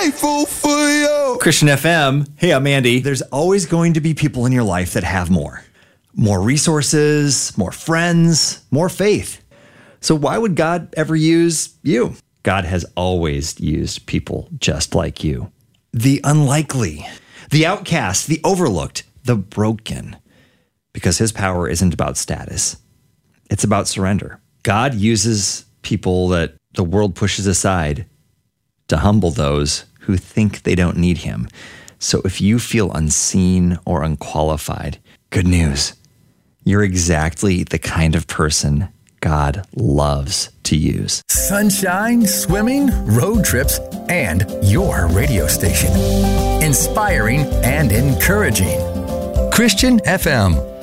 grateful for you. Christian FM. Hey, I'm Andy. There's always going to be people in your life that have more. More resources, more friends, more faith. So why would God ever use you? God has always used people just like you. The unlikely, the outcast, the overlooked, the broken. Because his power isn't about status. It's about surrender. God uses people that the world pushes aside to humble those who think they don't need him. So if you feel unseen or unqualified, good news. You're exactly the kind of person God loves to use. Sunshine, swimming, road trips, and your radio station. Inspiring and encouraging. Christian FM.